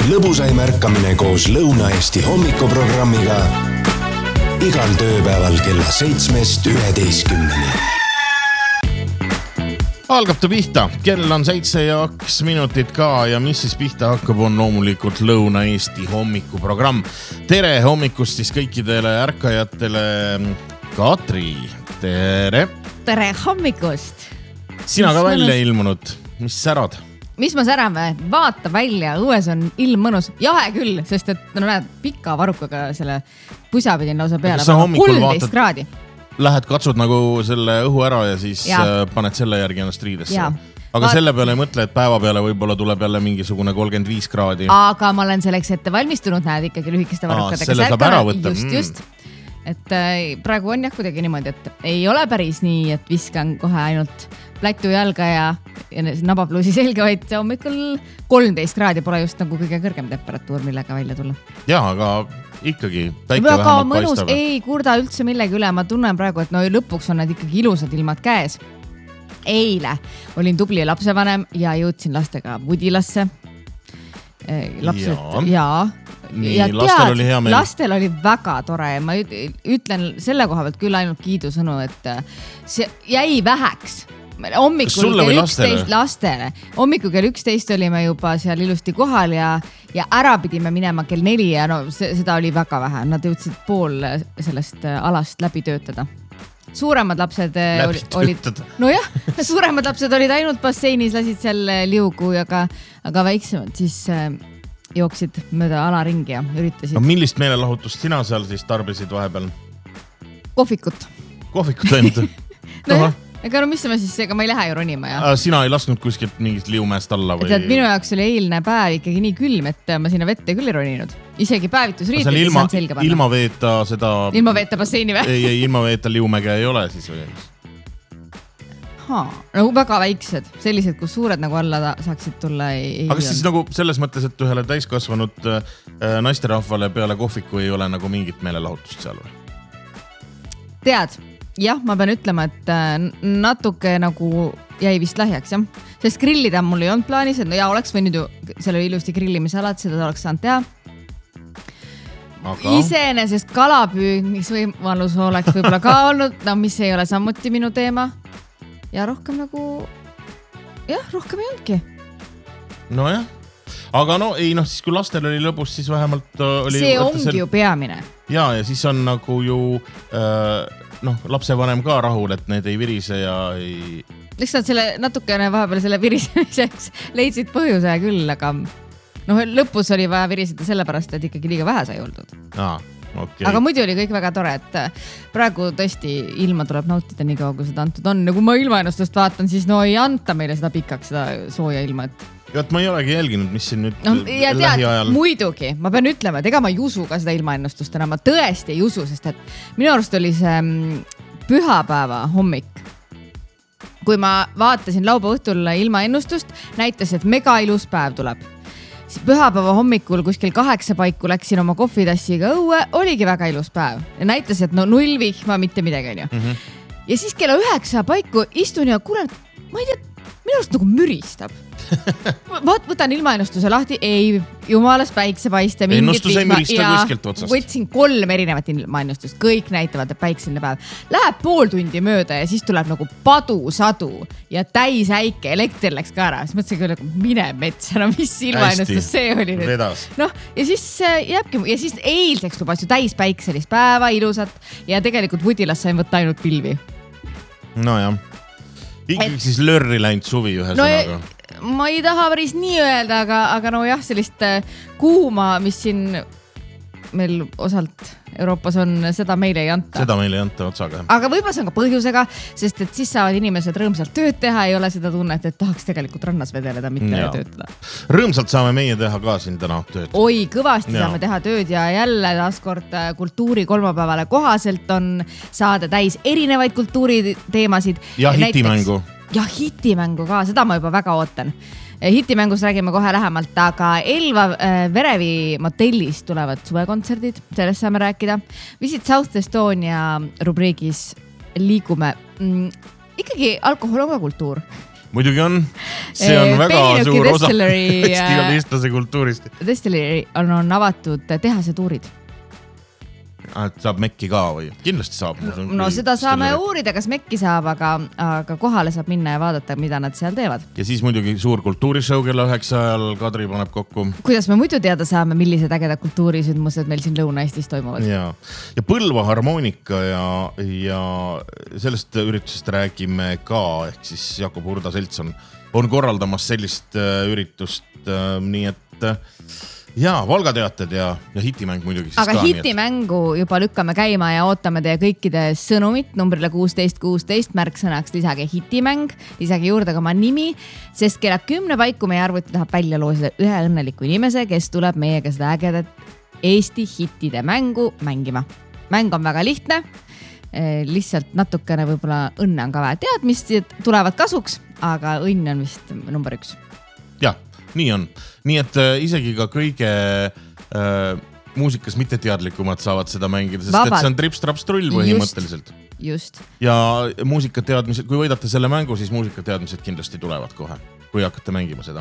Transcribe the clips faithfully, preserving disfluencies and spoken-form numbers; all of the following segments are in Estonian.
lõbusaim ärkamine koos Lõuna-Eesti hommikuprogrammiga igal tööpäeval kella seitsmest üheteistkümneni. Algab ta pihta. Kell on seitse ja kaks minutit ka ja mis siis pihta hakkab on loomulikult Lõuna-Eesti hommikuprogramm. Tere hommikust siis kõikidele ärkajatele. Katri, tere. Tere hommikust. Sina ka välja ilmunud. Mis särad? Mis ma särame? Vaata välja, õues on ilm mõnus. Jahe küll, sest et no näed pika varukaga selle pusa pidin lausa peale. kolmteist kraadi. Lähed katsud nagu selle õhu ära ja siis ja. paned selle järgi ennast riidesse. Ja. Aga Vaat... selle peale ei mõtle, et päeva peale võib-olla tuleb jälle mingisugune kolmkümmend viis kraadi. Aga ma olen selleks ette valmistunud, näed ikkagi lühikeste varukadega. Selle saab ära võtta. Just, just. Et praegu on jah kuidagi niimoodi, et ei ole päris nii, et viskan kohe ainult plätu jalga ja, ja nabapluusi selge, vaid hommikul kolmteist kraadi pole just nagu kõige kõrgem temperatuur, millega välja tulla. Jaa, aga ikkagi päike väga vähemalt mõnus, paistab. Ei kurda üldse millegi üle, ma tunnen praegu, et no lõpuks on need ikkagi ilusad ilmad käes. Eile olin tubli lapsevanem ja jõudsin lastega Vudilasse. Lapsed, jaa. jaa. Nii, ja lastel tead, oli hea meil. Lastel oli väga tore. Ma ütlen selle koha pealt küll ainult kiidusõnu, et see jäi väheks. Hommikul kell üksteist lastele. Hommikul kell üksteist olime juba seal ilusti kohal ja, ja ära pidime minema kell neli ja no, see, seda oli väga vähe. Nad jõudsid pool sellest alast läbi töötada. Suuremad lapsed oli, olid, no jah, suuremad lapsed olid ainult basseinis, lasid seal liugu, aga, aga väiksemad siis jooksid mööda alaringi ja üritasid. No, millist meelelahutust sina seal siis tarbisid vahepeal? Kohvikut. Kohvikut ainult? no jah. Ega no mis ma siis, ega ma ei lähe ju ronima ja. Sina ei lasknud kuskilt mingist liumäest alla või? Tead, minu jaoks oli eilne päev ikkagi nii külm, et ma sinna vette küll ei roninud. Isegi päevitusriitud ei saanud selga panna. Ilma veeta seda... Ilma veeta basseini või? Ei, ei, ilma veeta liumäge ei ole siis või? Haa, no väga väiksed. Sellised, kus suured nagu alla saaksid tulla ei, ei Aga siis nagu selles mõttes, et ühele täiskasvanud äh, naisterahvale peale kohviku ei ole nagu mingit meelelahutust seal või? Tead... Jah, ma pean ütlema, et natuke nagu jäi vist lähiaks, jah. Sest grillida mul ei olnud plaanis, et no ja oleks võinud ju selle ilusti grillimisalad, seda oleks saanud teha. Aga... Iseenesest kalapüümisvõimalus oleks võib-olla ka olnud, no mis ei ole samuti minu teema. Ja rohkem nagu, jah, rohkem ei olnudki. No jah, aga no ei, noh, siis kui lastel oli lõbus, siis vähemalt oli... See ongi sel... ju peamine. Ja, ja siis on nagu ju... Äh... noh, lapsevanem ka rahul, et need ei virise ja ei... Eks nad selle natukene vahepeal selle virisemiseks leidsid põhjuse küll, aga noh, lõpus oli vaja viriseda sellepärast, et ikkagi liiga vähe sai oldud. Aa, okay. Aga muidu oli kõik väga tore, et praegu tõesti ilma tuleb nautida nii kaua, kui seda antud on. Ja kui ma ilmaennustust vaatan, siis no ei anta meile seda pikaks, seda sooja ilma, et et ma ei olegi jälginud, mis siin nüüd no, ja tead, lähiajal... Muidugi, ma pean ütlema, et ega ma ei usu ka seda ilmaennustust enam. Ma tõesti ei usu, sest et minu arust oli see pühapäeva hommik. Kui ma vaatasin laupäeva õhtul ilmaennustust, näitas, et mega ilus päev tuleb. Pühapäeva hommikul kuskil kaheksa paiku läksin oma kohvitassiga õue, oligi väga ilus päev. Ja näitas, et no null vihma, mitte midagi on ju. Mm-hmm. Ja siis kella üheksa paiku istun ja kuulen, ma ei tea, minu arust nagu müristab. Vaat, võtan ilmaennustuse lahti, ei, jumalas päiksepaiste, mingit vihma ja võtsin kolm erinevat ilmaennustust, kõik näitavad, et päikseline päev. Läheb pool tundi mööda ja siis tuleb nagu padu-sadu ja täis äike, elekter läks ka ära. Siis mõtlesin küll, mine metsa, no mis ilmaennustus see oli nüüd. No, ja siis jääbki, ja siis eilseks lubas ju täis päikselist päeva, ilusat ja tegelikult Vudilas sain võtta ainult pilvi. No jah, ikkagi siis lörri läinud suvi ühe no, sõnaga. Ma ei taha päris nii öelda, aga, aga no jah, sellist kuuma, mis siin meil osalt Euroopas on, seda meile ei anta. Seda meile ei anta otsaga. Aga võib-olla see on ka põhjusega, sest et siis saavad inimesed rõõmsalt tööd teha, ei ole seda tunnet, et tahaks tegelikult rannas vedeleda, mitte ja. Töötada. Rõõmsalt saame meie teha ka siin täna tööd. Oi, kõvasti ja. Saame teha tööd ja jälle taaskord kultuuri kolmapäevale kohaselt on saada täis erinevaid kultuuriteemasid. Ja hitimängu. Ja hitimängu ka, seda ma juba väga ootan. Hitimängus räägime kohe lähemalt, aga Elva Verevi motellist tulevad suvekontserdid, sellest saame rääkida. Visit South Estonia rubriigis liigume. Mm, ikkagi alkohol on ka kultuur. muidugi on, see on Eh, väga Peenuki suur osa Distillery, Eesti eestlase kultuurist. Distillery on, on avatud tehase tuurid. Et saab mekki ka või? Kindlasti saab. No seda saame uurida, kas mekki saab, aga, aga kohale saab minna ja vaadata, mida nad seal teevad. Ja siis muidugi suur kultuurishow kella üheksa ajal Kadri paneb kokku. Kuidas me muidu teada saame, millised ägedad kultuurisündmused meil siin Lõuna-Eestis toimuvad? Ja, ja Põlva harmoonika ja, ja sellest üritusest räägime ka, ehk siis Jakob Hurda selts on, on korraldamas sellist üritust, nii et ja Valga teated ja, ja hitimäng muidugi. Aga ka, hitimängu et... juba lükkame käima ja ootame teie kõikide sõnumit numbrile kuusteist kuusteist märksõnaks lisage hitimäng, lisage juurde ka oma nimi, sest kella kümne paiku meie arvuti tahab välja loosida ühe õnneliku inimese, kes tuleb meiega seda ägedat Eesti hittide mängu mängima. Mäng on väga lihtne, lihtsalt natukene võib-olla õnne on ka vähe teadmist, tulevad kasuks, aga õnn on vist number üks. Ja. Nii on. Nii et äh, isegi ka kõige äh, muusikas mitteteadlikumad saavad seda mängida, sest Vabalt. Et see on trips-traps-trull põhimõtteliselt. Just. Ja muusikateadmised, kui võidate selle mängu, siis muusikateadmised kindlasti tulevad kohe, kui hakkate mängima seda.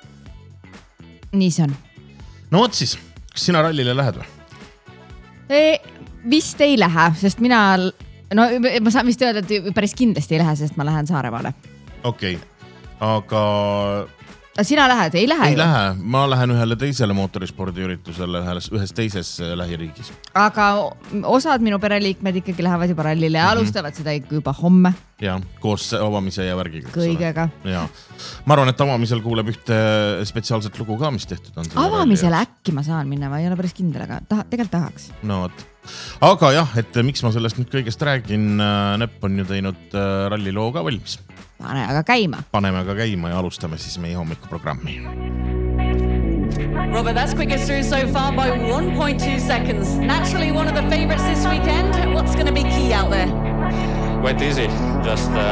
Nii see on. No võt siis, kas sina rallile lähed või? E, vist ei lähe, sest mina, no ma saan vist öelda, et päris kindlasti ei lähe, sest ma lähen Saaremaale. Okei, okay. Aga... Sina lähed, ei lähe? Ei ju? Lähe, ma lähen ühele teisele mootorispordiüritusele ühes teises lähiriigis. Aga osad minu pereliikmed ikkagi lähevad juba rallile ja mm-hmm. alustavad seda juba homme. Ja, koos avamise ja värgiga. Kõigega. Ja. Ma arvan, et avamisel kuuleb ühte spetsiaalset lugu ka, mis tehtud on. Avamisel äkki ma saan minna, ma ei ole päris kindel, aga taha, tegelikult tahaks. No, et. Aga jah, et miks ma sellest nüüd kõigest räägin, Nepp on ju teinud ralliloo ka valmis. Pane aga käima. Paneme aga käima ja alustame siis meie hommikuprogrammi. Robert, that's quickest through so far by one point two seconds. Naturally one of the favourites this weekend. What's going to be key out there? Quite easy. Just uh,